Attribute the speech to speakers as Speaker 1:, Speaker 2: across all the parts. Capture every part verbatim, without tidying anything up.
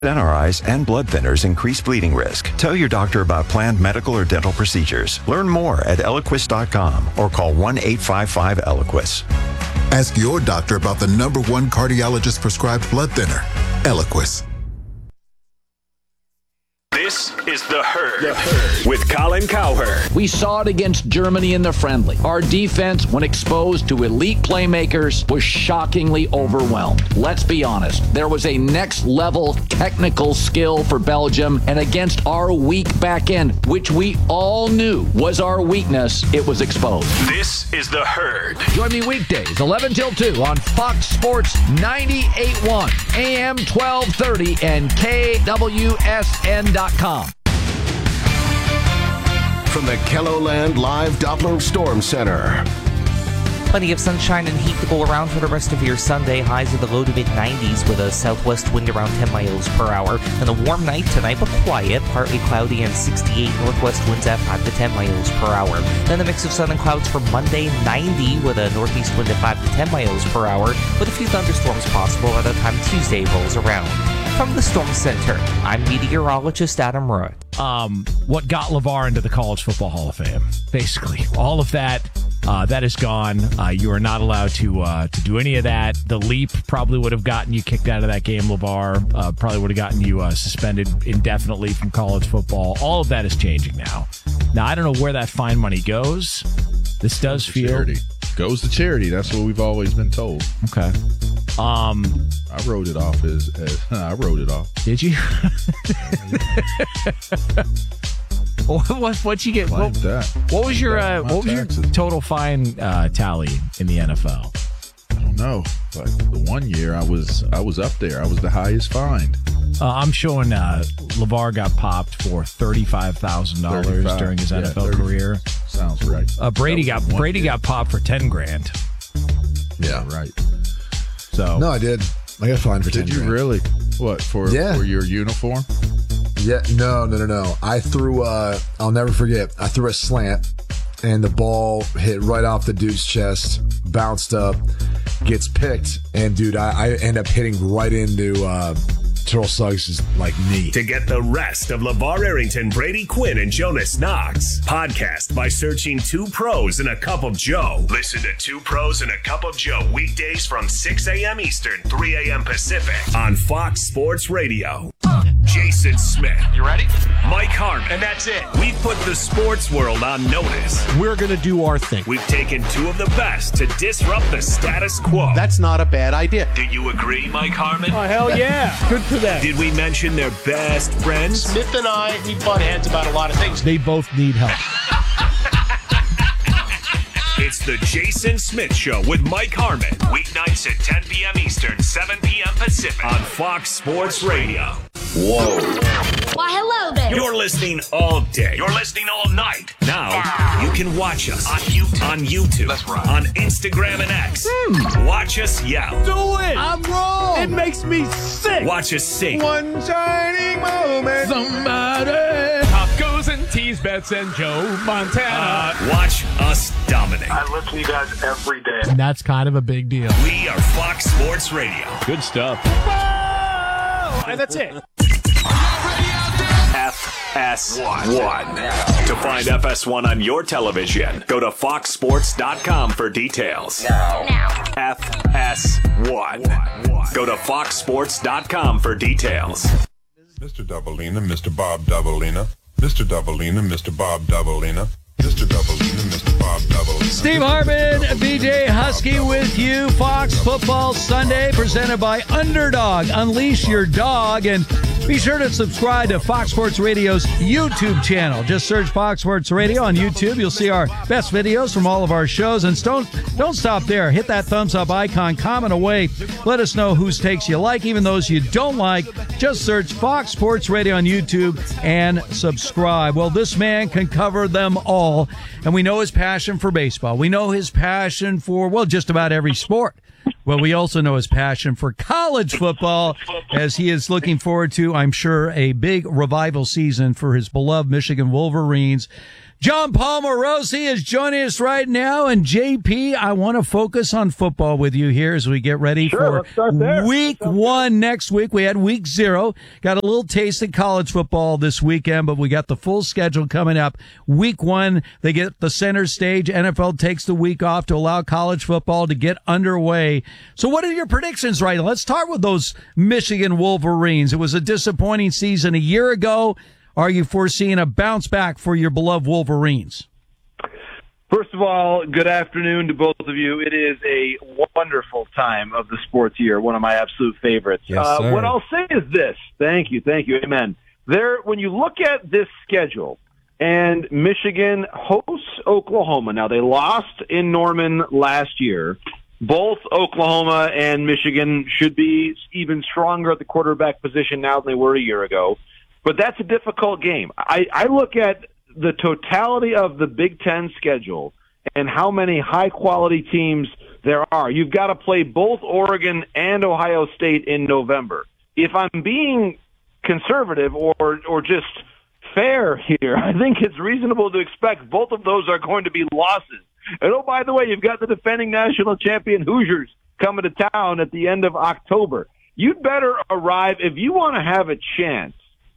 Speaker 1: N R Is and blood thinners increase bleeding risk. Tell your doctor about planned medical or dental procedures. Learn more at Eliquis dot com or call one eight five five Eliquis.
Speaker 2: Ask your doctor about the number one cardiologist prescribed blood thinner, Eliquis.
Speaker 3: This is The Herd, the Herd with Colin Cowherd.
Speaker 4: We saw it against Germany in the friendly. Our defense, when exposed to elite playmakers, was shockingly overwhelmed. Let's be honest. There was a next-level technical skill for Belgium, and against our weak back end, which we all knew was our weakness, it was exposed.
Speaker 3: This is The Herd.
Speaker 4: Join me weekdays, eleven till two on Fox Sports ninety-eight point one, A M twelve thirty, and K W S N dot com.
Speaker 5: From the Kelloland Live Doppler Storm Center.
Speaker 6: Plenty of sunshine and heat to go around for the rest of your Sunday. Highs in the low to mid nineties with a southwest wind around ten miles per hour. And a warm night tonight, but quiet, partly cloudy and sixty-eight northwest winds at five to ten miles per hour. Then a mix of sun and clouds for Monday, ninety with a northeast wind at five to ten miles per hour, with a few thunderstorms possible by the time Tuesday rolls around. From the Storm Center, I'm meteorologist Adam Roy.
Speaker 7: Um, what got LeVar into the College Football Hall of Fame? Basically, all of that. Uh, that is gone. Uh, you are not allowed to uh, to do any of that. The leap probably would have gotten you kicked out of that game, LeVar. Uh, probably would have gotten you uh, suspended indefinitely from college football. All of that is changing now. Now, I don't know where that fine money goes. This does feel...
Speaker 8: Charity. Goes to charity. That's what we've always been told.
Speaker 7: Okay. Um,
Speaker 8: I wrote it off as... as I wrote it off.
Speaker 7: Did you? What what what'd you get? What,
Speaker 8: that.
Speaker 7: what was your uh, what was taxes. your total fine uh, tally in the N F L?
Speaker 8: I don't know, but the one year I was I was up there. I was the highest fined.
Speaker 7: Uh, I'm showing uh, LeVar got popped for thirty-five thousand dollars during his yeah, N F L thirty career.
Speaker 8: Sounds right.
Speaker 7: Uh, Brady got Brady year. got popped for ten grand.
Speaker 8: Yeah, right.
Speaker 7: So
Speaker 9: no, I did. I got fined for
Speaker 8: did
Speaker 9: ten.
Speaker 8: Did you
Speaker 9: grand.
Speaker 8: really? What for?
Speaker 9: Yeah.
Speaker 8: For your uniform?
Speaker 9: Yeah, no, no, no, no. I threw, uh, I'll never forget, I threw a slant, and the ball hit right off the dude's chest, bounced up, gets picked, and, dude, I, I end up hitting right into uh, Terrell Suggs' like, knee.
Speaker 3: To get the rest of LeVar Arrington, Brady Quinn, and Jonas Knox, podcast by searching Two Pros and a Cup of Joe. Listen to Two Pros and a Cup of Joe weekdays from six a.m. Eastern, three a.m. Pacific on Fox Sports Radio. Jason Smith.
Speaker 10: You ready?
Speaker 3: Mike Harmon.
Speaker 10: And that's it.
Speaker 3: We've put the sports world on notice.
Speaker 11: We're going to do our thing.
Speaker 3: We've taken two of the best to disrupt the status quo.
Speaker 11: That's not a bad idea.
Speaker 3: Do you agree, Mike Harmon?
Speaker 11: Oh, hell yeah. Good for them.
Speaker 3: Did we mention their best friends?
Speaker 10: Smith and I, we butt heads about a lot of things.
Speaker 11: They both need help.
Speaker 3: It's the Jason Smith Show with Mike Harmon. Weeknights at ten p.m. Eastern, seven p.m. Pacific on Fox Sports Radio.
Speaker 12: Whoa.
Speaker 13: Why, hello there.
Speaker 3: You're listening all day. You're listening all night. Now, you can watch us on YouTube, on, YouTube,
Speaker 10: That's right.
Speaker 3: on Instagram and X. Hmm. Watch us yell.
Speaker 11: Do it. I'm wrong. It makes me sick.
Speaker 3: Watch us sing.
Speaker 11: One shining moment. Somebody. Tacos and teas, bets and Joe Montana.
Speaker 3: Uh, watch us dominate.
Speaker 14: I listen to you guys every day.
Speaker 11: And that's kind of a big deal.
Speaker 3: We are Fox Sports Radio.
Speaker 7: Good stuff.
Speaker 11: Oh, and that's it.
Speaker 3: F S one. To find F S one on your television, go to fox sports dot com for details.
Speaker 13: Now.
Speaker 3: F S one. Go to fox sports dot com for details.
Speaker 15: Mister Doubleina, Mister Bob Doubleina. Mister Doubleina, Mister Bob Doubleina. Mister Doubleina, Mister Bob Doubleina.
Speaker 16: Steve Harmon, B J Husky with you. Fox Football Sunday presented by Underdog. Unleash your dog, and be sure to subscribe to Fox Sports Radio's YouTube channel. Just search Fox Sports Radio on YouTube. You'll see our best videos from all of our shows. And don't, don't stop there. Hit that thumbs up icon. Comment away. Let us know whose takes you like, even those you don't like. Just search Fox Sports Radio on YouTube and subscribe. Well, this man can cover them all. And we know his passion for baseball. We know his passion for, well, just about every sport. Well, we also know his passion for college football, as he is looking forward to, I'm sure, a big revival season for his beloved Michigan Wolverines. John Paul Morosi is joining us right now. And J P, I want to focus on football with you here as we get ready
Speaker 12: sure,
Speaker 16: for week one next week. We had week zero. Got a little taste of college football this weekend, but we got the full schedule coming up. Week one, they get the center stage. N F L takes the week off to allow college football to get underway. So what are your predictions right now? Let's start with those Michigan Wolverines. It was a disappointing season a year ago. Are you foreseeing a bounce back for your beloved Wolverines?
Speaker 12: First of all, good afternoon to both of you. It is a wonderful time of the sports year, one of my absolute favorites.
Speaker 17: Yes,
Speaker 12: uh,
Speaker 17: sir.
Speaker 12: What I'll say is this. Thank you, thank you, amen. There, when you look at this schedule, and Michigan hosts Oklahoma. Now, they lost in Norman last year. Both Oklahoma and Michigan should be even stronger at the quarterback position now than they were a year ago. But that's a difficult game. I, I look at the totality of the Big Ten schedule and how many high-quality teams there are. You've got to play both Oregon and Ohio State in November. If I'm being conservative or or just fair here, I think it's reasonable to expect both of those are going to be losses. And, oh, by the way, you've got the defending national champion Hoosiers coming to town at the end of October. You'd better arrive, if you want to have a chance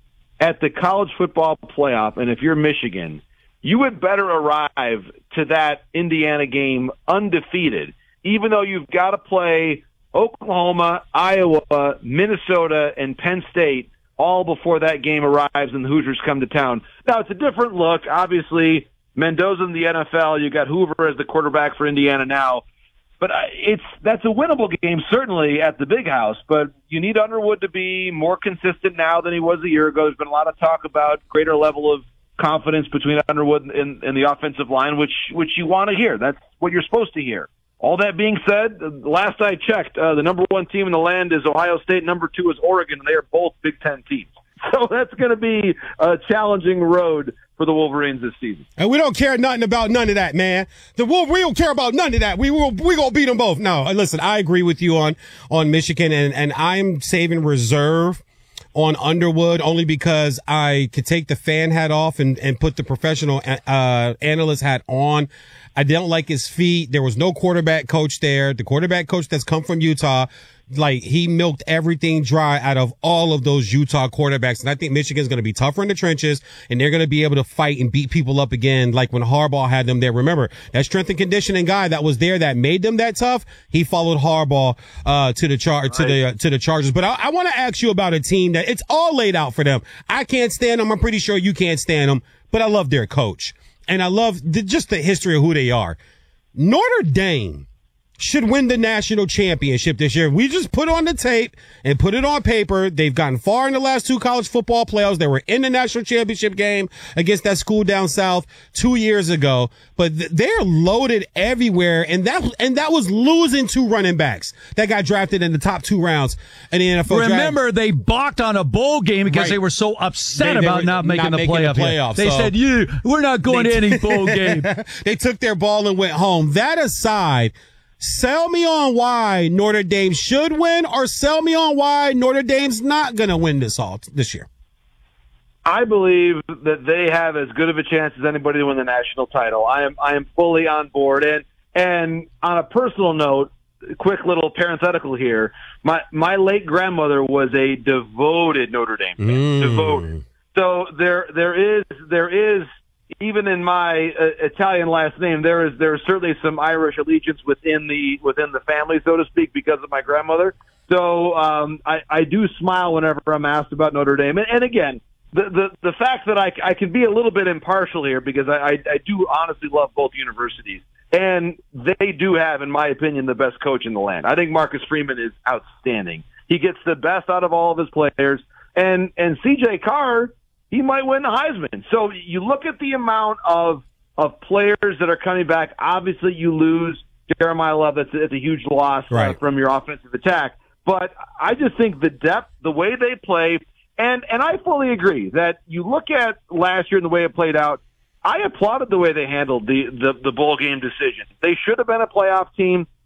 Speaker 12: at the college football playoff, and if you're Michigan, you would better arrive to that Indiana game undefeated, even though you've got to play Oklahoma, Iowa, Minnesota, and Penn State all before that game arrives and the Hoosiers come to town. Now, it's a different look. Obviously, Mendoza in the N F L, you got Hoover as the quarterback for Indiana now. But it's that's a winnable game, certainly, at the Big House. But you need Underwood to be more consistent now than he was a year ago. There's been a lot of talk about greater level of confidence between Underwood and, and the offensive line, which which you want to hear. That's what you're supposed to hear. All that being said, last I checked, uh, the number one team in the land is Ohio State. Number two is Oregon, and they are both Big Ten teams. So that's going to be a challenging road for the Wolverines this season.
Speaker 17: And we don't care nothing about none of that, man. The Wolf, we don't care about none of that. We will, we gonna beat them both. No, listen, I agree with you on, on Michigan, and, and I'm saving reserve on Underwood only because I could take the fan hat off and, and put the professional, uh, analyst hat on. I don't like his feet. There was no quarterback coach there. The quarterback coach that's come from Utah, like, he milked everything dry out of all of those Utah quarterbacks. And I think Michigan's going to be tougher in the trenches, and they're going to be able to fight and beat people up again, like when Harbaugh had them there. Remember, that strength and conditioning guy that was there that made them that tough, he followed Harbaugh, uh, to the char- to the, uh, to the Chargers. But I, I want to ask you about a team that it's all laid out for them. I can't stand them. I'm pretty sure you can't stand them, but I love their coach. And I love the, just the history of who they are. Notre Dame should win the national championship this year. We just put on the tape and put it on paper. They've gotten far in the last two college football playoffs. They were in the national championship game against that school down south two years ago, but th- they're loaded everywhere. And that, and that was losing two running backs that got drafted in the top two rounds in the N F L draft.
Speaker 16: Remember, they balked on a bowl game because
Speaker 17: Right.
Speaker 16: they were so upset
Speaker 17: They- they
Speaker 16: about
Speaker 17: were
Speaker 16: not making,
Speaker 17: not
Speaker 16: the,
Speaker 17: making
Speaker 16: playoff
Speaker 17: the
Speaker 16: yet.
Speaker 17: playoffs,
Speaker 16: They
Speaker 17: so-
Speaker 16: said, "You, we're not going
Speaker 17: They-
Speaker 16: to any bowl game."
Speaker 17: They took their ball and went home. That aside, sell me on why Notre Dame should win, or sell me on why Notre Dame's not going to win this all this year.
Speaker 12: I believe that they have as good of a chance as anybody to win the national title. I am I am fully on board. And and on a personal note, quick little parenthetical here. My my late grandmother was a devoted Notre Dame fan.
Speaker 17: Mm.
Speaker 12: Devoted. So there there is there is even in my uh, Italian last name, there is there is certainly some Irish allegiance within the within the family, so to speak, because of my grandmother. So um, I, I do smile whenever I'm asked about Notre Dame. And, and again, the, the the fact that I, I can be a little bit impartial here because I, I, I do honestly love both universities. And they do have, in my opinion, the best coach in the land. I think Marcus Freeman is outstanding. He gets the best out of all of his players. And and C J Carr, he might win the Heisman. So you look at the amount of of players that are coming back. Obviously, you lose Jeremiah Love. That's, that's a huge loss
Speaker 17: Right.
Speaker 12: uh, from your offensive attack. But I just think the depth, the way they play, and, and I fully agree that you look at last year and the way it played out, I applauded the way they handled the, the, the bowl game decision. They should have been a playoff team.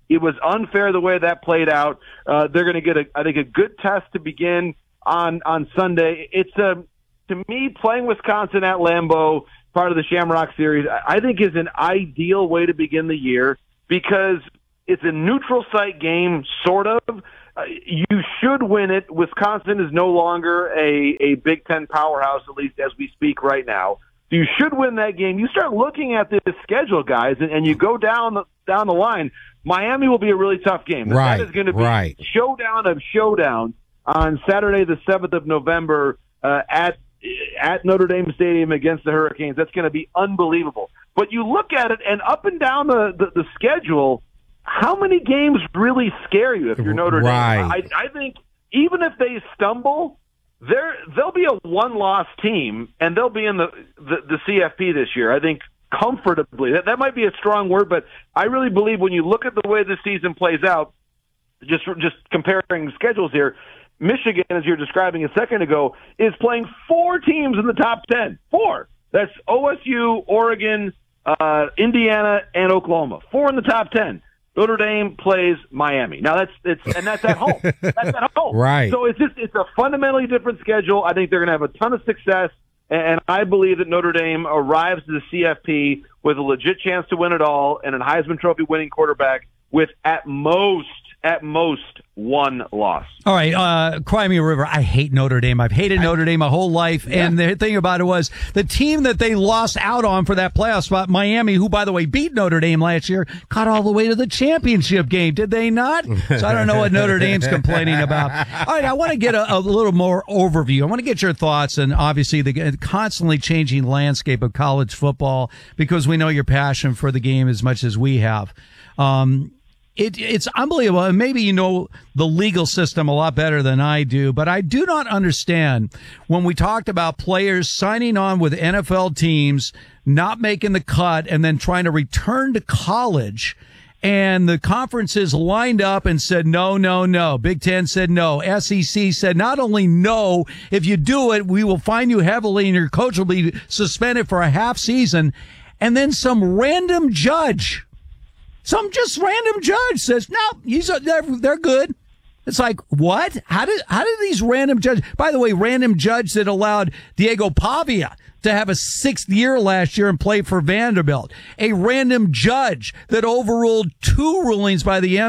Speaker 12: It was unfair the way that played out. Uh, they're going to get, a, I think, a good test to begin on on Sunday. It's a, to me, playing Wisconsin at Lambeau, part of the Shamrock Series, I think is an ideal way to begin the year because it's a neutral site game, sort of. Uh, you should win it. Wisconsin is no longer a, a Big Ten powerhouse, at least as we speak right now. So you should win that game. You start looking at this schedule, guys, and, and you go down the, down the line. Miami will be a really tough game.
Speaker 17: Right,
Speaker 12: that is going to be
Speaker 17: right.
Speaker 12: showdown of showdown on Saturday, the seventh of November, uh, at at Notre Dame Stadium against the Hurricanes. That's going to be unbelievable. But you look at it, and up and down the, the, the schedule, how many games really scare you if you're Notre
Speaker 17: right.
Speaker 12: Dame? I, I think even if they stumble, they're, they'll be a one-loss team, and they'll be in the, the, the C F P this year. I think comfortably. That, that might be a strong word, but I really believe when you look at the way this season plays out, just just comparing schedules here, Michigan, as you're describing a second ago, is playing four teams in the top ten. Four. That's O S U, Oregon, uh, Indiana, and Oklahoma. Four in the top ten. Notre Dame plays Miami. Now that's it's and that's at home. That's at home.
Speaker 17: Right.
Speaker 12: So it's just it's a fundamentally different schedule. I think they're going to have a ton of success, and I believe that Notre Dame arrives to the C F P with a legit chance to win it all and a Heisman Trophy winning quarterback with at most at most one loss.
Speaker 16: All right, uh, Cry Me a River. I hate Notre Dame. I've hated Notre Dame my whole life. Yeah. And the thing about it was the team that they lost out on for that playoff spot, Miami, who, by the way, beat Notre Dame last year, got all the way to the championship game. Did they not? So I don't know what Notre Dame's complaining about. All right, I want to get a, a little more overview. I want to get your thoughts on, obviously, the constantly changing landscape of college football because we know your passion for the game as much as we have. Um, It, it's unbelievable. And maybe you know the legal system a lot better than I do, but I do not understand when we talked about players signing on with N F L teams, not making the cut, and then trying to return to college. And the conferences lined up and said, no, no, no. Big Ten said no. S E C said not only no, if you do it, we will fine you heavily and your coach will be suspended for a half season. And then some random judge Some just random judge says, no, he's a, they're, they're good. It's like, what? How did, how did these random judges, by the way, random judge that allowed Diego Pavia to have a sixth year last year and play for Vanderbilt. A random judge that overruled two rulings by the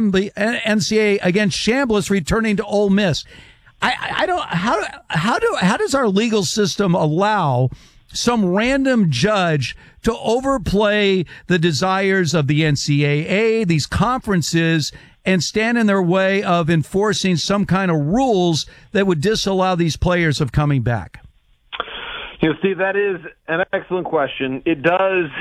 Speaker 16: N C A A against Chambliss returning to Ole Miss. I, I don't, how, how do, how does our legal system allow some random judge to overplay the desires of the N C A A, these conferences, and stand in their way of enforcing some kind of rules that would disallow these players of coming back?
Speaker 12: You know, Steve, that is an excellent question. It does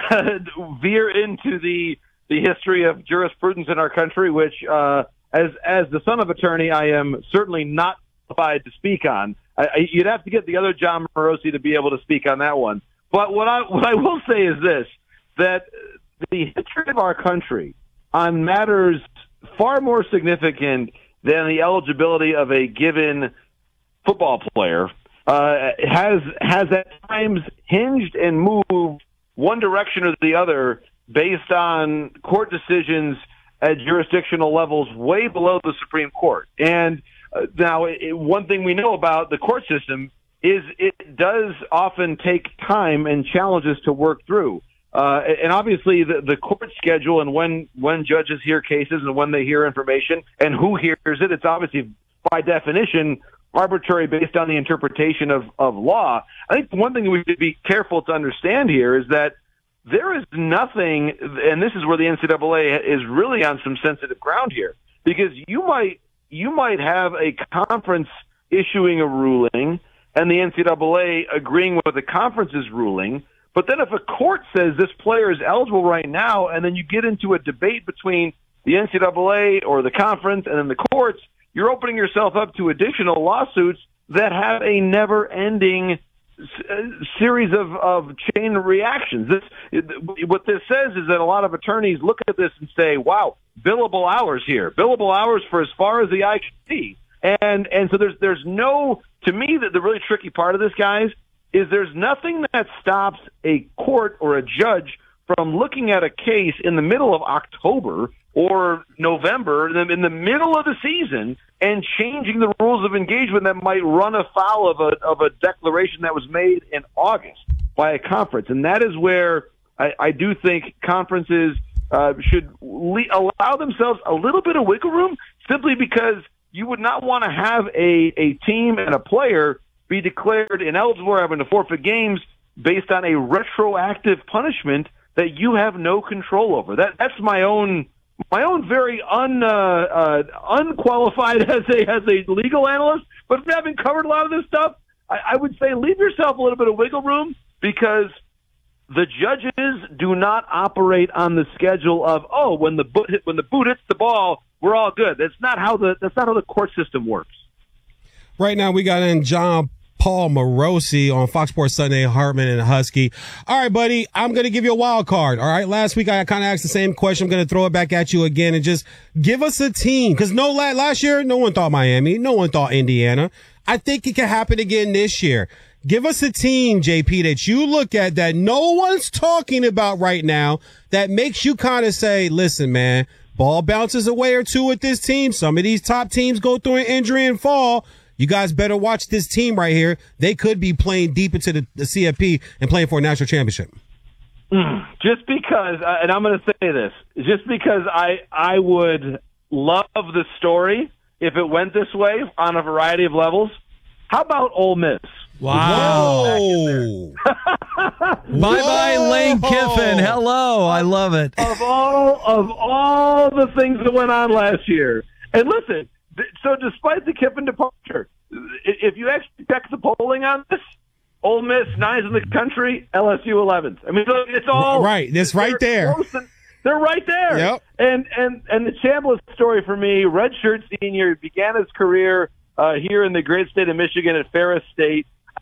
Speaker 12: veer into the the history of jurisprudence in our country, which, uh, as as the son of attorney, I am certainly not qualified to speak on. I, you'd have to get the other John Morosi to be able to speak on that one. But what I what I will say is this, that the history of our country on matters far more significant than the eligibility of a given football player uh, has has at times hinged and moved one direction or the other based on court decisions at jurisdictional levels way below the Supreme Court. And Uh, now, it, one thing we know about the court system is it does often take time and challenges to work through. Uh, and obviously, the, the court schedule and when, when judges hear cases and when they hear information and who hears it, it's obviously, by definition, arbitrary based on the interpretation of, of law. I think one thing we should be careful to understand here is that there is nothing, and this is where the N C double A is really on some sensitive ground here, because you might You might have a conference issuing a ruling and the N C double A agreeing with the conference's ruling, but then if a court says this player is eligible right now and then you get into a debate between the N C double A or the conference and then the courts, you're opening yourself up to additional lawsuits that have a never-ending series of, of chain reactions. This, what this says is that a lot of attorneys look at this and say, wow, billable hours here, billable hours for as far as the eye can see. And, and so there's, there's no, to me, that the really tricky part of this, guys, is there's nothing that stops a court or a judge from looking at a case in the middle of October or November, in the middle of the season, and changing the rules of engagement that might run afoul of a of a declaration that was made in August by a conference. And that is where I, I do think conferences uh, should le- allow themselves a little bit of wiggle room, simply because you would not want to have a, a team and a player be declared ineligible or having to forfeit games based on a retroactive punishment that you have no control over. That that's my own my own very un uh, uh, unqualified as a as a legal analyst, but having covered a lot of this stuff, I, I would say leave yourself a little bit of wiggle room, because the judges do not operate on the schedule of, oh, when the boot hit, when the boot hits the ball, we're all good. That's not how the that's not how the court system works.
Speaker 17: Right now, we got in John Paul Morosi on Fox Sports Sunday, Hartman and Husky. All right, buddy, I'm going to give you a wild card. All right, last week I kind of asked the same question. I'm going to throw it back at you again and just give us a team. Because no, last year, no one thought Miami. No one thought Indiana. I think it can happen again this year. Give us a team, J P, that you look at that no one's talking about right now that makes you kind of say, listen, man, ball bounces away or two with this team. Some of these top teams go through an injury and fall. You guys better watch this team right here. They could be playing deep into the, the C F P and playing for a national championship.
Speaker 12: Mm, just because, uh, and I'm going to say this, just because I I would love the story if it went this way on a variety of levels. How about Ole Miss?
Speaker 16: Wow. Bye-bye, Lane Kiffin. Hello. I love it.
Speaker 12: Of all of all the things that went on last year. And listen, so despite the Kiffin departure, if you actually check the polling on this, Ole Miss ninth in the country, L S U eleventh. I mean, it's all
Speaker 17: right. It's right there.
Speaker 12: And, they're right there.
Speaker 17: Yep.
Speaker 12: And and and the Chambliss story for me, redshirt senior, began his career uh, here in the great state of Michigan at Ferris State.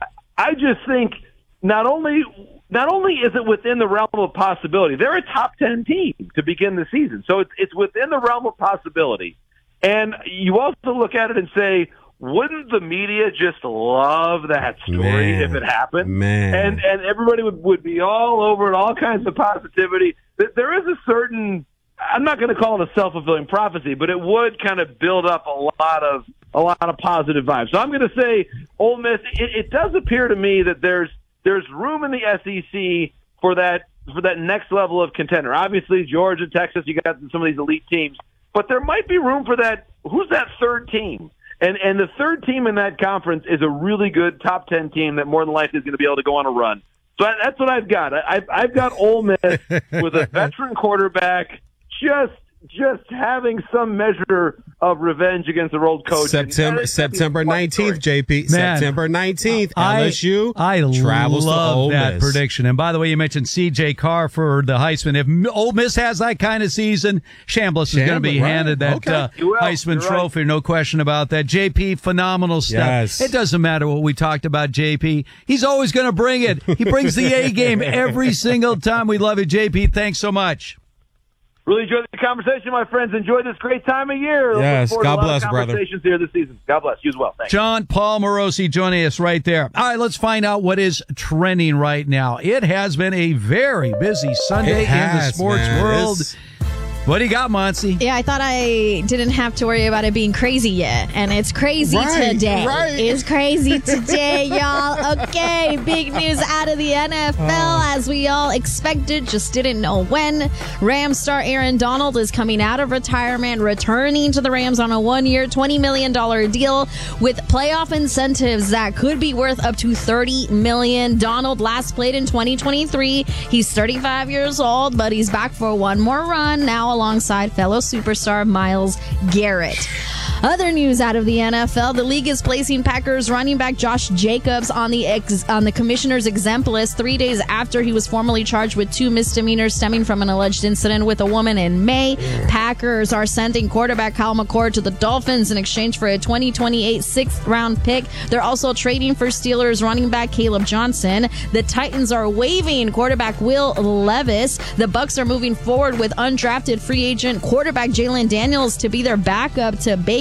Speaker 12: I just think not only not only is it within the realm of possibility, they're a top ten team to begin the season, so it's it's within the realm of possibility. And you also look at it and say, wouldn't the media just love that story man, if it happened?
Speaker 17: Man.
Speaker 12: And and everybody would, would be all over it, all kinds of positivity. There is a certain, I'm not going to call it a self-fulfilling prophecy, but it would kind of build up a lot of a lot of positive vibes. So I'm going to say Ole Miss. It, it does appear to me that there's there's room in the S E C for that for that next level of contender. Obviously, Georgia, Texas, you got some of these elite teams. But there might be room for that. Who's that third team? And and the third team in that conference is a really good top ten team that more than likely is going to be able to go on a run. So that's what I've got. I've, I've got Ole Miss with a veteran quarterback just just having some measure of revenge against their old coach.
Speaker 17: September September nineteenth, J P.
Speaker 16: Man,
Speaker 17: September nineteenth,
Speaker 16: I,
Speaker 17: L S U
Speaker 16: I
Speaker 17: travels
Speaker 16: love
Speaker 17: to Ole
Speaker 16: that
Speaker 17: Miss.
Speaker 16: prediction. And by the way, you mentioned C J Carr for the Heisman. If Ole Miss has that kind of season, Chambliss is going to be
Speaker 17: right.
Speaker 16: handed that
Speaker 17: Okay.
Speaker 16: uh,
Speaker 12: will.
Speaker 16: Heisman
Speaker 12: You're
Speaker 16: trophy. Right. No question about that. J P, phenomenal stuff.
Speaker 17: Yes.
Speaker 16: It doesn't matter what we talked about, J P. He's always going to bring it. He brings the A game every single time. We love it, J P. Thanks so much.
Speaker 12: Really enjoyed the conversation, my friends. Enjoy this great time of year.
Speaker 17: Yes,
Speaker 12: Looking forward to
Speaker 17: God
Speaker 12: a lot
Speaker 17: bless,
Speaker 12: of
Speaker 17: brother.
Speaker 12: Conversations here this season. God bless. You as well. Thanks.
Speaker 16: John Paul Morosi joining us right there. All right, let's find out what is trending right now. It has been a very busy Sunday
Speaker 17: It has,
Speaker 16: in the sports
Speaker 17: man.
Speaker 16: world.
Speaker 17: It's-
Speaker 16: What do you got, Monty?
Speaker 13: Yeah, I thought I didn't have to worry about it being crazy yet. And it's crazy
Speaker 17: Right,
Speaker 13: today.
Speaker 17: right.
Speaker 13: It's crazy today, y'all. Okay, big news out of the N F L.
Speaker 17: Oh.
Speaker 13: As we all expected, just didn't know when. Rams star Aaron Donald is coming out of retirement, returning to the Rams on a one-year, twenty million dollars deal with playoff incentives that could be worth up to thirty million dollars. Donald last played in twenty twenty-three. He's thirty-five years old, but he's back for one more run now alongside fellow superstar Myles Garrett. Other news out of the N F L, the league is placing Packers running back Josh Jacobs on the ex- on the commissioner's exempt list three days after he was formally charged with two misdemeanors stemming from an alleged incident with a woman in May. Packers are sending quarterback Kyle McCord to the Dolphins in exchange for a twenty twenty-eight sixth-round pick. They're also trading for Steelers running back Caleb Johnson. The Titans are waiving quarterback Will Levis. The Bucs are moving forward with undrafted free agent quarterback Jalen Daniels to be their backup to Baker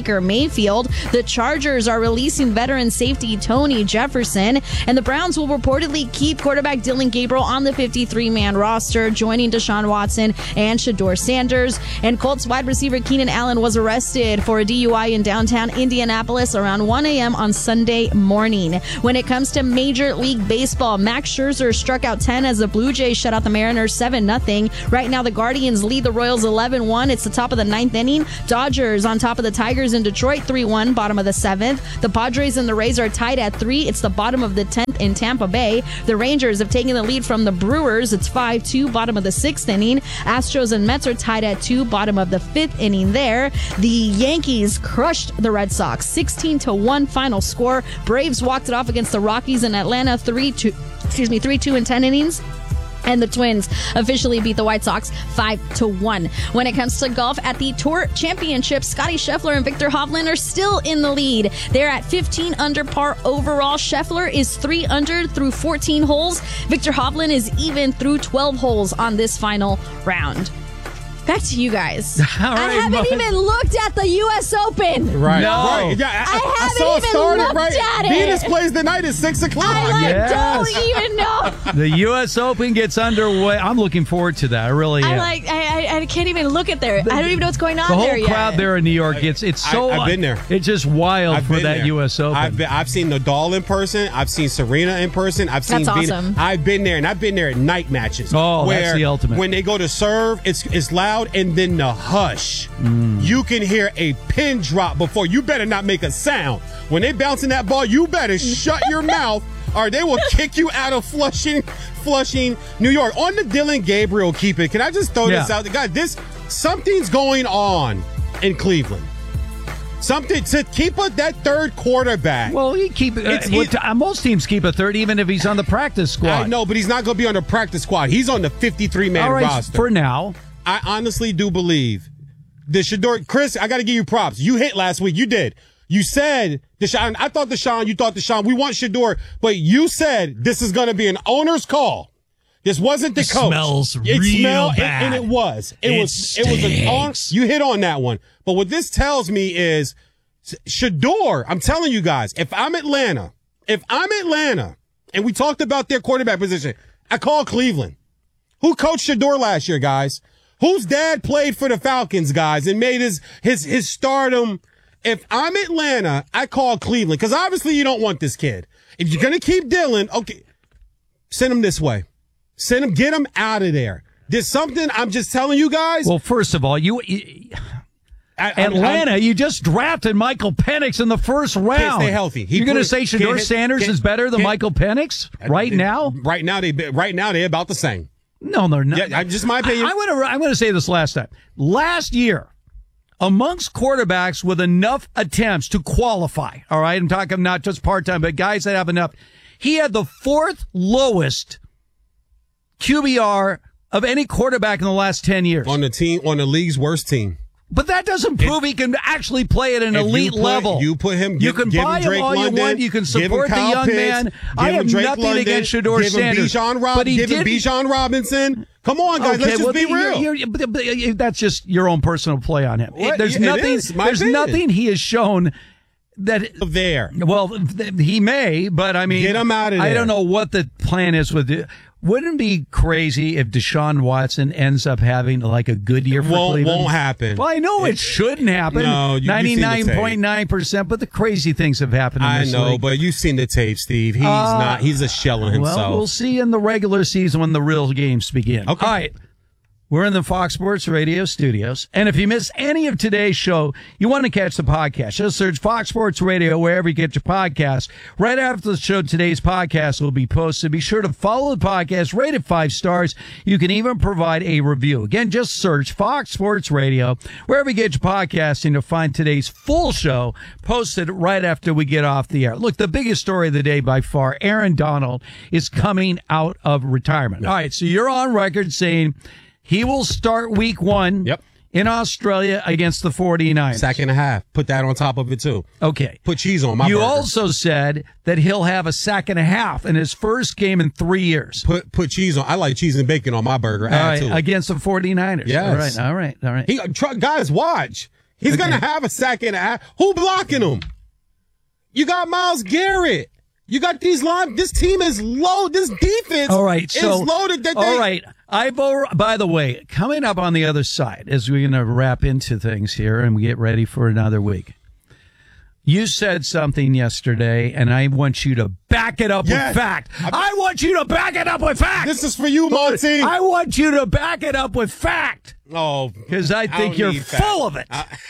Speaker 13: Baker Mayfield. The Chargers are releasing veteran safety Tony Jefferson. And the Browns will reportedly keep quarterback Dylan Gabriel on the fifty-three man roster, joining Deshaun Watson and Shedeur Sanders. And Colts wide receiver Keenan Allen was arrested for a D U I in downtown Indianapolis around one a.m. on Sunday morning. When it comes to Major League Baseball, Max Scherzer struck out ten as the Blue Jays shut out the Mariners seven nothing. Right now, the Guardians lead the Royals eleven one. It's the top of the ninth inning. Dodgers on top of the Tigers in Detroit three one, bottom of the seventh. The Padres and the Rays are tied at three. It's the bottom of the tenth in Tampa Bay. The Rangers have taken the lead from the Brewers. It's five two, bottom of the sixth inning. Astros and Mets are tied at two, bottom of the fifth inning there. The Yankees crushed the Red Sox sixteen to one final score. Braves walked it off against the Rockies in Atlanta three two, excuse me, three two in ten innings. And the Twins officially beat the White Sox five to one. When it comes to golf at the Tour Championship, Scotty Scheffler and Victor Hovland are still in the lead. They're at fifteen under par overall. Scheffler is three under through fourteen holes. Victor Hovland is even through twelve holes on this final round. Back to you guys.
Speaker 16: All right,
Speaker 13: I haven't
Speaker 16: Mike.
Speaker 13: even looked at the U S Open.
Speaker 17: Right.
Speaker 16: No.
Speaker 17: Right. Yeah, I,
Speaker 13: I
Speaker 17: I
Speaker 13: haven't
Speaker 17: saw it
Speaker 13: even
Speaker 17: started,
Speaker 13: looked
Speaker 17: right?
Speaker 13: at it.
Speaker 17: Venus plays the night at six o'clock.
Speaker 13: I like,
Speaker 16: Yes.
Speaker 13: don't even know.
Speaker 16: The U S Open gets underway. I'm looking forward to that. I really am.
Speaker 13: I like. I, I I can't even look at there. I don't even know what's going on
Speaker 16: the whole
Speaker 13: there yet.
Speaker 16: crowd there in New York. It's it's so.
Speaker 17: I, I've been there.
Speaker 16: It's just wild
Speaker 17: I've
Speaker 16: for
Speaker 17: been
Speaker 16: that
Speaker 17: there.
Speaker 16: U S Open.
Speaker 17: I've, been, I've seen Nadal in person. I've seen Serena in person. I've seen
Speaker 13: That's
Speaker 17: Venus.
Speaker 13: awesome.
Speaker 17: I've been there, and I've been there at night matches.
Speaker 16: Oh,
Speaker 17: where
Speaker 16: that's the ultimate.
Speaker 17: When they go to serve, it's it's loud, and then the hush.
Speaker 16: Mm.
Speaker 17: You can hear a pin drop before. You better not make a sound. When they bouncing that ball, you better shut your mouth, or they will kick you out of Flushing, Flushing, New York. On the Dylan Gabriel keep it. Can I just throw this
Speaker 16: Yeah.
Speaker 17: out there? God, this something's going on in Cleveland. Something to keep a, that third quarterback.
Speaker 16: Well, he keep uh,
Speaker 17: It's-
Speaker 16: what- uh, most teams keep a third, even if he's on the practice squad.
Speaker 17: I know, but he's not going to be on the practice squad. He's on the fifty-three man
Speaker 16: All right,
Speaker 17: roster.
Speaker 16: for now.
Speaker 17: I honestly do believe the Shedeur. Chris, I got to give you props. You hit last week. You did. You said Deshaun. I thought Deshaun. You thought Deshaun. We want Shedeur, but you said this is going to be an owner's call. This wasn't the
Speaker 7: It
Speaker 17: coach.
Speaker 7: smells
Speaker 17: it
Speaker 7: real
Speaker 17: smelled, and-
Speaker 7: bad.
Speaker 17: and, it was. It,
Speaker 7: It
Speaker 17: was. It was an on. You hit on that one. But what this tells me is Shedeur. I'm telling you guys, if I'm Atlanta, if I'm Atlanta, and we talked about their quarterback position, I call Cleveland. Who coached Shedeur last year, guys? Whose dad played for the Falcons, guys, and made his his his stardom? If I'm Atlanta, I call Cleveland, because obviously you don't want this kid. If you're gonna keep Dylan, okay, send him this way. Send him, get him out of there. There's something I'm just telling you guys.
Speaker 16: Well, first of all, you, you
Speaker 17: I, I'm-
Speaker 16: Atlanta,
Speaker 17: I'm-
Speaker 16: you just drafted Michael Penix in the first round.
Speaker 17: Can't stay healthy. He
Speaker 16: You're going to
Speaker 17: put-
Speaker 16: say
Speaker 17: can't
Speaker 16: Shedeur
Speaker 17: hit-
Speaker 16: Sanders
Speaker 17: can't-
Speaker 16: is better than
Speaker 17: can't-
Speaker 16: Michael Penix right now?
Speaker 17: Right now, they right now they're about the same.
Speaker 16: No, they're not.
Speaker 17: Yeah, just my opinion.
Speaker 16: I, I'm going to I'm going to say this last time. Last year, amongst quarterbacks with enough attempts to qualify, all right, I'm talking not just part-time, but guys that have enough, he had the fourth lowest Q B R of any quarterback in the last ten years.
Speaker 17: On the team, on the league's worst team.
Speaker 16: But that doesn't prove he can actually play at an
Speaker 17: If you
Speaker 16: elite
Speaker 17: put-
Speaker 16: level.
Speaker 17: you put him-
Speaker 16: You
Speaker 17: give-
Speaker 16: can
Speaker 17: give him
Speaker 16: buy him
Speaker 17: Drake
Speaker 16: all you
Speaker 17: London,
Speaker 16: want. You can
Speaker 17: give him
Speaker 16: support the
Speaker 17: Kyle
Speaker 16: young
Speaker 17: Pitts,
Speaker 16: man.
Speaker 17: give
Speaker 16: I
Speaker 17: him
Speaker 16: have
Speaker 17: Drake
Speaker 16: nothing
Speaker 17: London,
Speaker 16: against Shedeur
Speaker 17: give him
Speaker 16: Sanders.
Speaker 17: Bijan Rob,
Speaker 16: but he
Speaker 17: give him
Speaker 16: didn't-
Speaker 17: Bijan Robinson. Come on, guys, let's just
Speaker 16: well,
Speaker 17: be
Speaker 16: you're-
Speaker 17: real.
Speaker 16: you're- but- but that's just your own personal play on him.
Speaker 17: What?
Speaker 16: There's
Speaker 17: It
Speaker 16: nothing.
Speaker 17: is, my
Speaker 16: There's
Speaker 17: opinion.
Speaker 16: nothing he has shown that
Speaker 17: there.
Speaker 16: Well, th- he may, but I mean,
Speaker 17: Get him out of
Speaker 16: I
Speaker 17: there.
Speaker 16: don't know what the plan is with it. Wouldn't it be crazy if Deshaun Watson ends up having like a good year for
Speaker 17: Won't-
Speaker 16: Cleveland?
Speaker 17: won't happen.
Speaker 16: Well, I know it, shouldn't happen.
Speaker 17: No, you- you've seen the tape.
Speaker 16: ninety-nine point nine percent, but the crazy things have happened in
Speaker 17: I
Speaker 16: this
Speaker 17: know,
Speaker 16: league.
Speaker 17: but you've seen the tape, Steve. He's
Speaker 16: Uh,
Speaker 17: not. He's a shell of himself.
Speaker 16: Well, we'll see in the regular season when the real games begin.
Speaker 17: Okay.
Speaker 16: All right. We're in the Fox Sports Radio studios. And if you missed any of today's show, you want to catch the podcast, just search Fox Sports Radio wherever you get your podcasts. Right after the show, today's podcast will be posted. Be sure to follow the podcast, rate it five stars. You can even provide a review. Again, just search Fox Sports Radio wherever you get your podcasting to find today's full show posted right after we get off the air. Look, the biggest story of the day by far, Aaron Donald is coming out of retirement. All right, so you're on record saying he will start week one
Speaker 17: Yep.
Speaker 16: in Australia against the 49ers.
Speaker 17: Sack and a half. Put that on top of it, too.
Speaker 16: Okay.
Speaker 17: Put cheese on my
Speaker 16: You
Speaker 17: burger.
Speaker 16: also said that he'll have a sack and a half in his first game in three years.
Speaker 17: Put put cheese on. I like cheese and bacon on my burger.
Speaker 16: All
Speaker 17: Add
Speaker 16: right,
Speaker 17: to it.
Speaker 16: against the 49ers.
Speaker 17: Yes.
Speaker 16: All right, all right, all right.
Speaker 17: He, tr- guys, watch. He's
Speaker 16: Okay.
Speaker 17: going to have a sack and a half. Who blocking him? You got Myles Garrett. You got these line. This team is low. This defense
Speaker 16: All right, so
Speaker 17: is loaded. That
Speaker 16: all
Speaker 17: they,
Speaker 16: right, Ivo. By the way, coming up on the other side, as we're going to wrap into things here and we get ready for another week. You said something yesterday, and I want you to back it up
Speaker 17: Yes.
Speaker 16: with fact. I want you to back it up with fact.
Speaker 17: This is for you, Monty.
Speaker 16: I want you to back it up with fact.
Speaker 17: Oh,
Speaker 16: because I think
Speaker 17: don't
Speaker 16: you're
Speaker 17: need fact.
Speaker 16: full of it.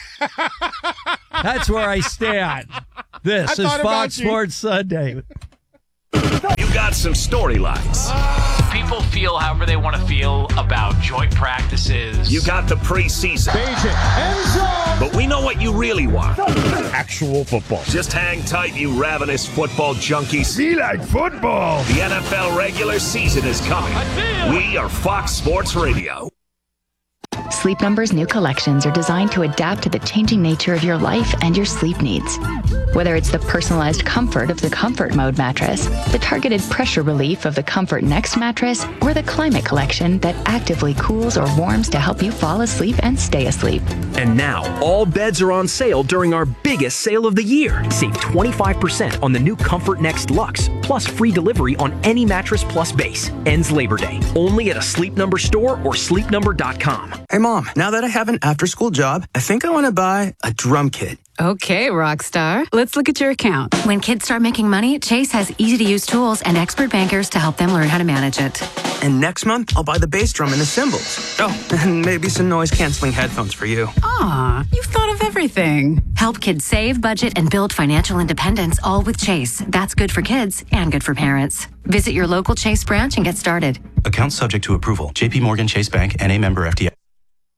Speaker 16: That's where I stand. This
Speaker 3: I
Speaker 16: is
Speaker 3: thought about
Speaker 16: Fox
Speaker 3: you.
Speaker 16: Sports Sunday.
Speaker 3: You got some storylines.
Speaker 18: People feel however they want to feel about joint practices.
Speaker 3: You got the preseason. But we know what you really want. Actual football. Just hang tight, you ravenous football junkies. Be like football. The N F L regular season is coming. We are Fox Sports Radio.
Speaker 19: Sleep Number's new collections are designed to adapt to the changing nature of your life and your sleep needs. Whether it's the personalized comfort of the Comfort Mode mattress, the targeted pressure relief of the Comfort Next mattress, or the Climate Collection that actively cools or warms to help you fall asleep and stay asleep.
Speaker 20: And now, all beds are on sale during our biggest sale of the year. Save twenty-five percent on the new Comfort Next Luxe, plus free delivery on any Mattress Plus base. Ends Labor Day. Only at a Sleep Number store or sleep number dot com.
Speaker 21: Hey, Mom, now that I have an after-school job, I think I want to buy a drum kit.
Speaker 22: Okay, Rockstar. Let's look at your account. When kids start making money, Chase has easy-to-use tools and expert bankers to help them learn how to manage it.
Speaker 21: And next month, I'll buy the bass drum and the cymbals. Oh, and maybe some noise-canceling headphones for you.
Speaker 22: Aw, you've thought of everything. Help kids save, budget, and build financial independence, all with Chase. That's good for kids and good for parents. Visit your local Chase branch and get started.
Speaker 23: Account subject to approval. J P Morgan Chase Bank, N A member F D I C.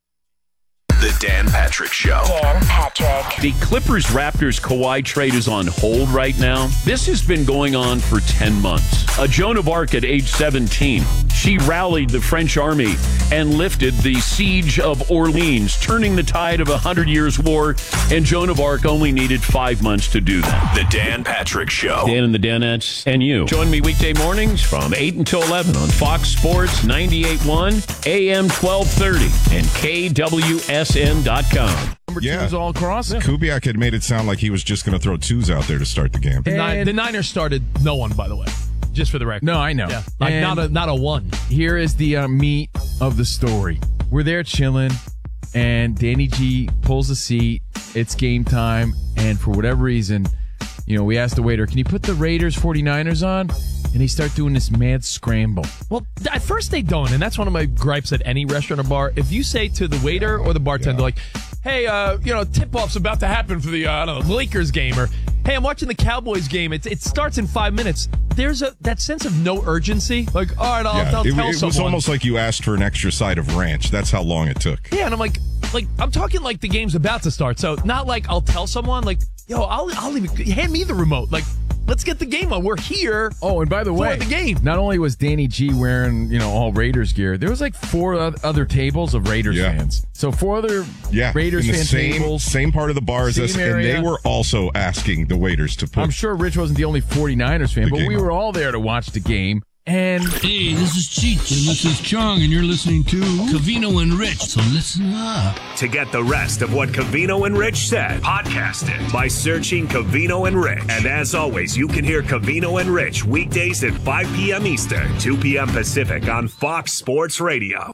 Speaker 3: The Dan Patrick Show.
Speaker 24: Dan Patrick.
Speaker 25: The Clippers-Raptors Kawhi trade is on hold right now. This has been going on for ten months. A Joan of Arc at age seventeen. She rallied the French army and lifted the siege of Orleans, turning the tide of a Hundred Years' War, and Joan of Arc only needed five months to do that.
Speaker 3: The Dan Patrick Show.
Speaker 25: Dan and the Danettes and you. Join me weekday mornings from eight until eleven on Fox Sports ninety-eight point one, A M twelve thirty, and K W S N dot com.
Speaker 26: Number yeah. twos all across. Yeah. Kubiak had made it sound like he was just going to throw twos out there to start the game.
Speaker 11: The, Nin- the Niners started no one, by the way. Just for the record.
Speaker 7: No, I know.
Speaker 11: Yeah. Like
Speaker 7: And
Speaker 11: not a not a one.
Speaker 7: Here is the uh, meat of the story. We're there chilling, and Danny G pulls a seat. It's game time, and for whatever reason, you know, we asked the waiter, can you put the Raiders forty-niners on? And they start doing this mad scramble.
Speaker 11: Well, at first they don't, and that's one of my gripes at any restaurant or bar. If you say to the waiter or the bartender, yeah. like, hey, uh, you know, tip-off's about to happen for the, uh, I don't know, Lakers game, or hey, I'm watching the Cowboys game. It, it starts in five minutes. There's a that sense of no urgency. Like, all right, I'll,
Speaker 26: yeah,
Speaker 11: I'll
Speaker 26: it,
Speaker 11: tell
Speaker 26: it
Speaker 11: someone.
Speaker 26: It was almost like you asked for an extra side of ranch. That's how long it took.
Speaker 11: Yeah, and I'm like, like I'm talking like the game's about to start. So not like I'll tell someone, like, yo, I'll, I'll even, hand me the remote. Like, let's get the game on. We're here.
Speaker 7: Oh, and by the way,
Speaker 11: for the game.
Speaker 7: Not only was Danny G wearing, you know, all Raiders gear, there was like four other tables of Raiders
Speaker 26: yeah.
Speaker 7: fans. So four other
Speaker 26: yeah,
Speaker 7: Raiders
Speaker 26: in the
Speaker 7: fan
Speaker 26: same,
Speaker 7: tables,
Speaker 26: same part of the bar as us, and they were also asking the waiters to put.
Speaker 7: I'm sure Rich wasn't the only forty-niners fan, but we were all there to watch the game. And
Speaker 27: hey, this is Cheech, and this is Chong, and you're listening to Covino and Rich, so listen up.
Speaker 3: To get the rest of what Covino and Rich said, podcast it by searching Covino and Rich. And as always, you can hear Covino and Rich weekdays at five p.m. Eastern, two p.m. Pacific on Fox Sports Radio.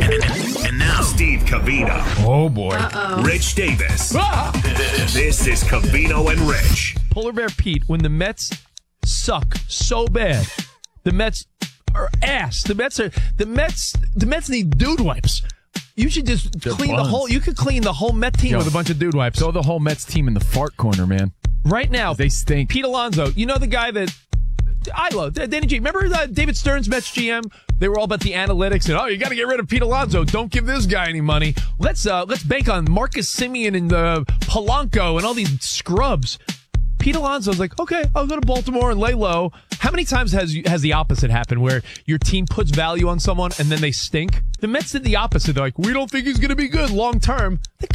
Speaker 3: And now, Steve Covino.
Speaker 7: Oh, boy.
Speaker 3: Uh-oh. Rich Davis. Ah! This is Covino and Rich.
Speaker 11: Polar Bear Pete, when the Mets suck so bad, the Mets are ass. The Mets are the Mets. The Mets need dude wipes. You should just They're clean buns. the whole. You could clean the whole Met team Yo, with a bunch of dude wipes.
Speaker 7: Throw the whole Mets team in the fart corner, man.
Speaker 11: Right now,
Speaker 7: they stink.
Speaker 11: Pete Alonso, you know the guy that I love, Danny G. Remember uh, David Stern's Mets G M? They were all about the analytics and oh, you got to get rid of Pete Alonso. Don't give this guy any money. Let's uh, let's bank on Marcus Semien and uh, Polanco and all these scrubs. Pete Alonso's like, okay, I'll go to Baltimore and lay low. How many times has has the opposite happened where your team puts value on someone and then they stink? The Mets did the opposite. They're like, we don't think he's going to be good long term. The guy's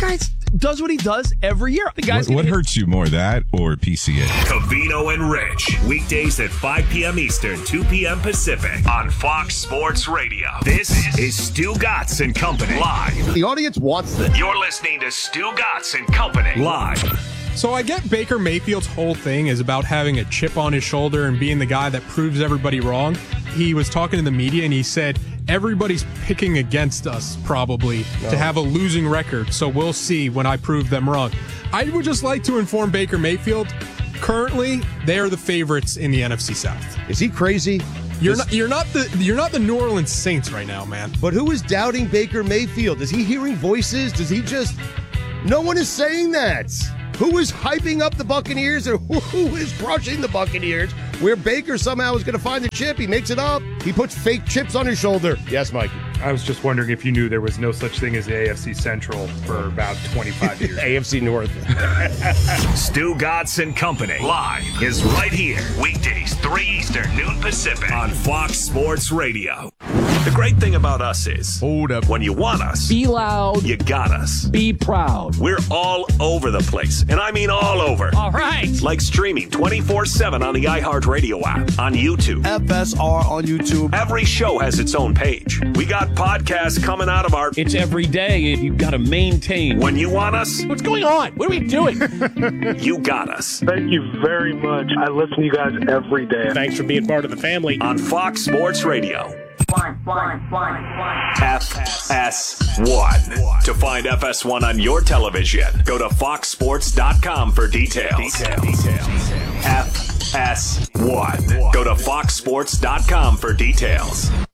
Speaker 11: does what he does every year. The guy's
Speaker 26: What, what
Speaker 11: gonna
Speaker 26: hurts you more, that or P C A?
Speaker 3: Covino and Rich, weekdays at five p.m. Eastern, two p.m. Pacific on Fox Sports Radio. This is Stu Gatz and Company live.
Speaker 1: The audience wants this.
Speaker 3: You're listening to Stu Gatz and Company live.
Speaker 2: So I get Baker Mayfield's whole thing is about having a chip on his shoulder and being the guy that proves everybody wrong. He was talking to the media and he said, everybody's picking against us probably no. to have a losing record. So we'll see when I prove them wrong. I would just like to inform Baker Mayfield, currently they are the favorites in the N F C South.
Speaker 1: Is he crazy?
Speaker 2: You're not, you're not the you're not the New Orleans Saints right now, man.
Speaker 1: But who is doubting Baker Mayfield? Is he hearing voices? Does he just... No one is saying that. Who is hyping up the Buccaneers or who is crushing the Buccaneers? Where Baker somehow is going to find the chip. He makes it up. He puts fake chips on his shoulder. Yes, Mikey.
Speaker 4: I was just wondering if you knew there was no such thing as the A F C Central for about twenty-five years.
Speaker 1: A F C North.
Speaker 3: Stu Gatz and Company live is right here. Weekdays, three Eastern, noon Pacific on Fox Sports Radio. The great thing about us is, hold up, when you want us,
Speaker 5: be loud,
Speaker 3: you got us.
Speaker 5: Be proud.
Speaker 3: We're all over the place, and I mean all over.
Speaker 5: All right.
Speaker 3: Like streaming twenty-four seven on the iHeartRadio app, on YouTube.
Speaker 1: F S R on YouTube.
Speaker 3: Every show has its own page. We got podcasts coming out of our...
Speaker 5: It's every day, and you've got to maintain.
Speaker 3: When you want us...
Speaker 5: What's going on? What are we doing?
Speaker 3: You got us.
Speaker 14: Thank you very much. I listen to you guys every day.
Speaker 4: Thanks for being part of the family.
Speaker 3: On Fox Sports Radio.
Speaker 6: One, one, one, one.
Speaker 3: F S one. To find F S one on your television, go to fox sports dot com for details. Details. Details. F S one. Go to fox sports dot com for details.